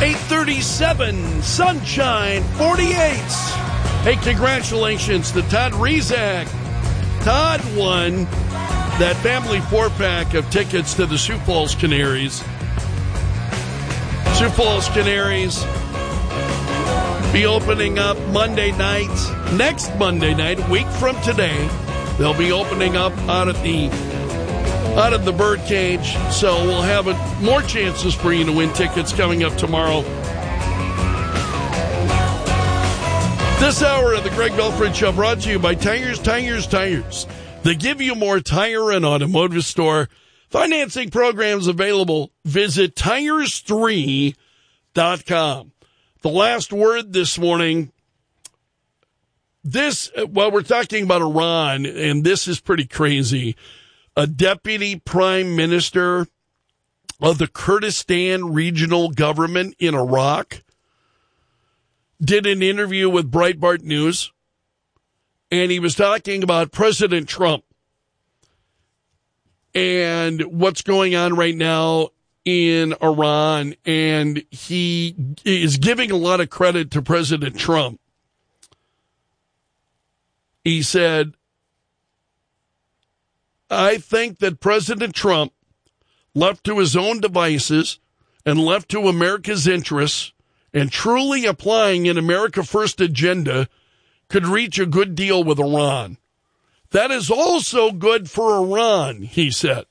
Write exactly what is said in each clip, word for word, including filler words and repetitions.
eight thirty-seven, Sunshine forty-eight. Hey, congratulations to Todd Rezac. Todd won that family four-pack of tickets to the Sioux Falls Canaries. Sioux Falls Canaries be opening up Monday night, next Monday night, a week from today. They'll be opening up out at the out of the Birdcage, so we'll have a, more chances for you to win tickets coming up tomorrow. This hour of the Greg Belford Show brought to you by Tires, Tires, Tires. They give you more tire and automotive store. Financing programs available. Visit tires three dot com. The last word this morning. This, well, we're talking about Iran, and this is pretty crazy. A deputy prime minister of the Kurdistan regional government in Iraq did an interview with Breitbart News, and he was talking about President Trump and what's going on right now in Iran, and he is giving a lot of credit to President Trump. He said, I think that President Trump, left to his own devices and left to America's interests and truly applying an America First agenda, could reach a good deal with Iran. That is also good for Iran, he said.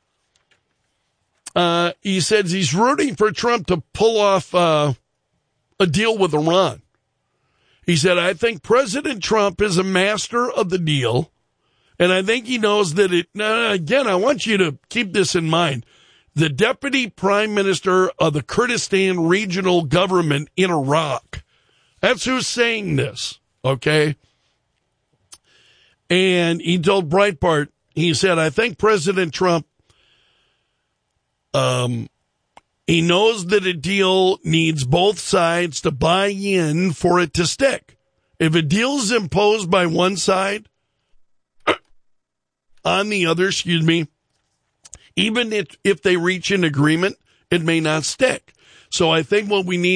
Uh, he says he's rooting for Trump to pull off uh, a deal with Iran. He said, I think President Trump is a master of the deal. And I think he knows that it, now, again, I want you to keep this in mind. The deputy prime minister of the Kurdistan regional government in Iraq. That's who's saying this, okay? And he told Breitbart, he said, I think President Trump, um, he knows that a deal needs both sides to buy in for it to stick. If a deal is imposed by one side, on the other, excuse me, even if, if they reach an agreement, it may not stick. So I think what we need